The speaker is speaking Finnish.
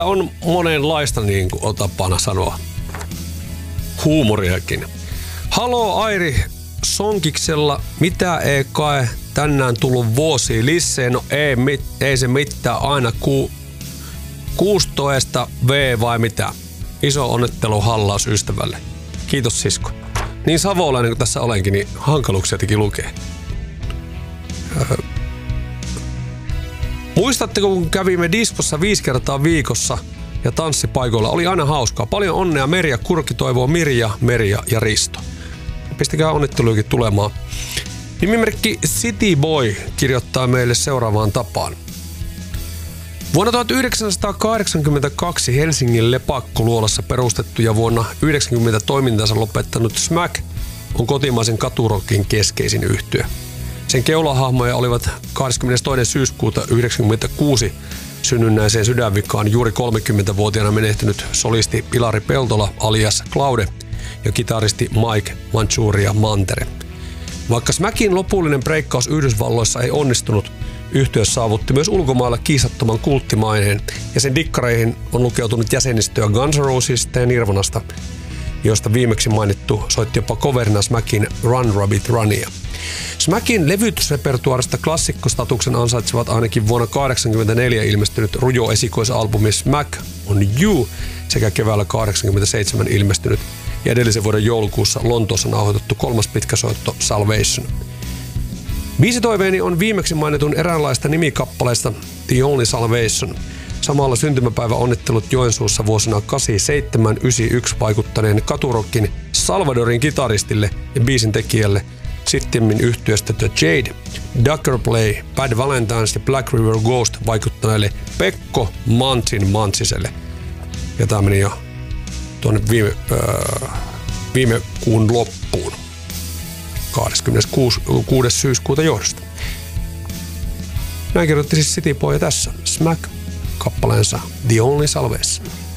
On monenlaista, niin kuin on tapana sanoa. Huumoriakin. Haloo Airi Sonkiksella, mitä ei kai tänään tullut vuosia lisää? No ei se mitään, aina 16 V vai mitä? Iso onnettelu hallaus ystävälle. Kiitos sisko. Niin savolainen kuin tässä olenkin, niin hankaluuksia teki lukee. Muistatteko, kun kävimme diskossa 5 kertaa viikossa ja tanssipaikoilla? Oli aina hauskaa. Paljon onnea Merja, Kurki toivoo Merja ja Risto. Pistäkää onnitteluikin tulemaan. Nimimerkki City Boy kirjoittaa meille seuraavaan tapaan. Vuonna 1982 Helsingin Lepakkoluolassa perustettu ja vuonna 1990 toimintansa lopettanut Smack on kotimaisen katurokin keskeisin yhtye. Sen keulahahmoja olivat 22. syyskuuta 1996 synnynnäiseen sydänvikaan juuri 30-vuotiaana menehtynyt solisti Ilari Peltola alias Claude ja kitaristi Mike Manchuria Mantere. Vaikka Smackin lopullinen breikkaus Yhdysvalloissa ei onnistunut, yhtye saavutti myös ulkomailla kiistattoman kulttimaineen ja sen dikkareihin on lukeutunut jäsenistöä Guns N' Rosesista ja Nirvanasta, josta viimeksi mainittu soitti jopa coverina Smackin Run Rabbit Runia. Smackin levytysrepertuaarista klassikkostatuksen ansaitsevat ainakin vuonna 1984 ilmestynyt rujo esikoisalbumi Smack on You sekä keväällä 1987 ilmestynyt ja edellisen vuoden joulukuussa Lontoossa nauhoitettu 3. pitkäsoitto Salvation. Biisitoiveeni on viimeksi mainitun eräänlaista nimikappaleista The Only Salvation. Samalla syntymäpäivä onnittelut Joensuussa vuosina 87-91 vaikuttaneen katurokkin Salvadorin kitaristille ja biisin tekijälle sittemmin yhtyeestä The Jade, Ducker Play, Bad Valentines ja Black River Ghost vaikuttaneelle Pekko Mantsiselle. Ja tämä meni jo tuonne viime kuun loppuun. 26. syyskuuta johdosta. Näin kirjoitti siis City Boy tässä Smack kappaleensa The Only Salvation.